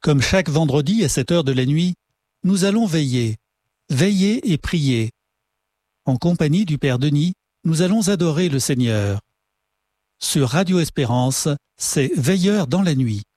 Comme chaque vendredi à cette heure de la nuit, nous allons veiller et prier. En compagnie du Père Denis, nous allons adorer le Seigneur. Sur Radio Espérance, c'est Veilleurs dans la nuit.